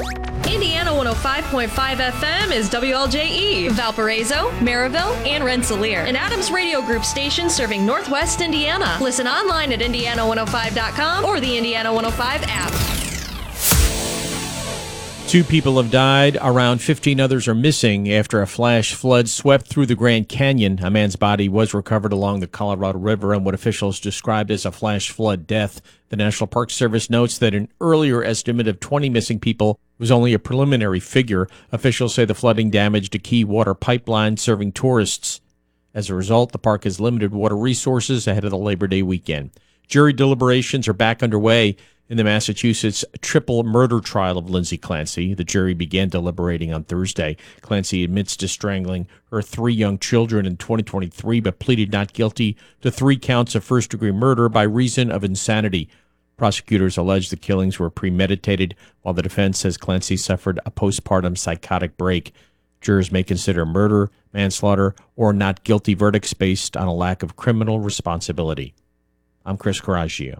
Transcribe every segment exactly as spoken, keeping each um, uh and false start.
Indiana one oh five point five F M is W L J E, Valparaiso, Maryville, and Rensselaer, an Adams Radio Group station serving Northwest Indiana. Listen online at indiana one oh five dot com or the Indiana one oh five app. Two people have died. Around fifteen others are missing after a flash flood swept through the Grand Canyon. A man's body was recovered along the Colorado River in what officials described as a flash flood death. The National Park Service notes that an earlier estimate of twenty missing people was only a preliminary figure. Officials say the flooding damaged a key water pipeline serving tourists. As a result, the park has limited water resources ahead of the Labor Day weekend. Jury deliberations are back underway in the Massachusetts triple murder trial of Lindsay Clancy. The jury began deliberating on Thursday. Clancy admits to strangling her three young children in twenty twenty-three, but pleaded not guilty to three counts of first-degree murder by reason of insanity. Prosecutors allege the killings were premeditated, while the defense says Clancy suffered a postpartum psychotic break. Jurors may consider murder, manslaughter, or not guilty verdicts based on a lack of criminal responsibility. I'm Chris Coraggio.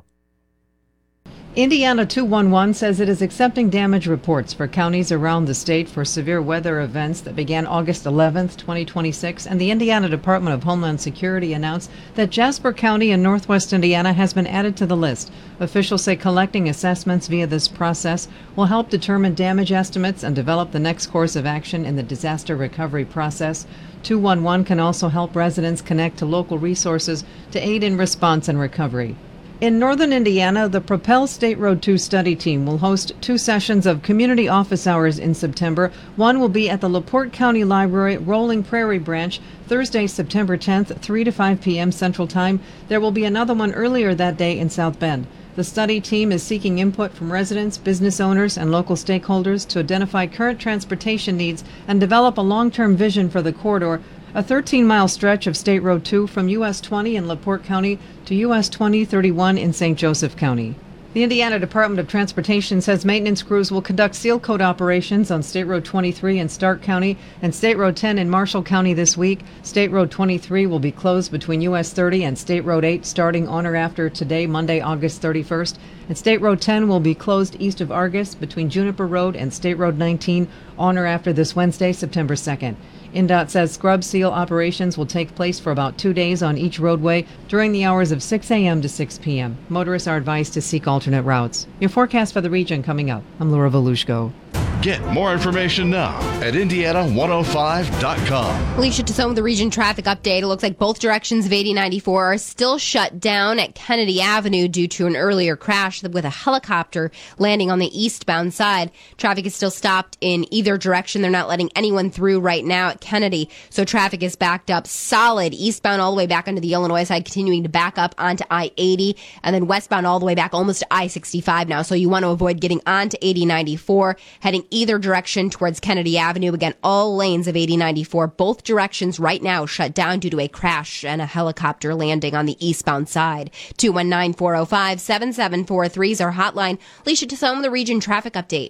Indiana two one one says it is accepting damage reports for counties around the state for severe weather events that began August eleventh, twenty twenty-six, and the Indiana Department of Homeland Security announced that Jasper County in northwest Indiana has been added to the list. Officials say collecting assessments via this process will help determine damage estimates and develop the next course of action in the disaster recovery process. two one one can also help residents connect to local resources to aid in response and recovery. In northern Indiana, the Propel State Road two study team will host two sessions of community office hours in September. One will be at the LaPorte County Library Rolling Prairie branch Thursday, September tenth, three to five p.m. Central Time. There will be another one earlier that day in South Bend. The study team is seeking input from residents, business owners, and local stakeholders to identify current transportation needs and develop a long-term vision for the corridor, a thirteen-mile stretch of State Road two from U S twenty in LaPorte County to U S twenty thirty-one in Saint Joseph County. The Indiana Department of Transportation says maintenance crews will conduct seal coat operations on State Road twenty-three in Stark County and State Road ten in Marshall County this week. State Road twenty-three will be closed between U S thirty and State Road eight starting on or after today, Monday, August thirty-first. And State Road ten will be closed east of Argus between Juniper Road and State Road nineteen on or after this Wednesday, September second. I N D O T says scrub seal operations will take place for about two days on each roadway during the hours of six a.m. to six p.m. Motorists are advised to seek alternate routes. Your forecast for the region coming up. I'm Laura Volushko. Get more information now at indiana one oh five dot com. Alicia Tassone with the region traffic update. It looks like both directions of eighty ninety-four are still shut down at Kennedy Avenue due to an earlier crash with a helicopter landing on the eastbound side. Traffic is still stopped in either direction. They're not letting anyone through right now at Kennedy, so traffic is backed up solid eastbound all the way back onto the Illinois side, continuing to back up onto I eighty, and then westbound all the way back almost to I sixty-five now. So you want to avoid getting onto eighty ninety-four, heading either direction towards Kennedy Avenue. Again, all lanes of eighty ninety-four, both directions right now shut down due to a crash and a helicopter landing on the eastbound side. two one nine, four oh five, seven seven four three is our hotline. Alicia Tassone with the region traffic update.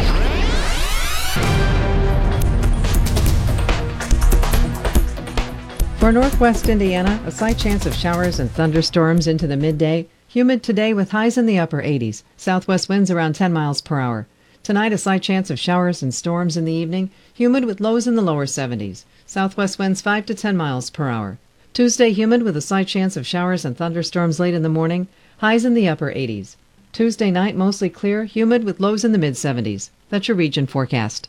For northwest Indiana, a slight chance of showers and thunderstorms into the midday. Humid today with highs in the upper eighties. Southwest winds around ten miles per hour. Tonight, a slight chance of showers and storms in the evening. Humid with lows in the lower seventies. Southwest winds five to ten miles per hour. Tuesday, humid with a slight chance of showers and thunderstorms late in the morning. Highs in the upper eighties. Tuesday night, mostly clear. Humid with lows in the mid seventies. That's your region forecast.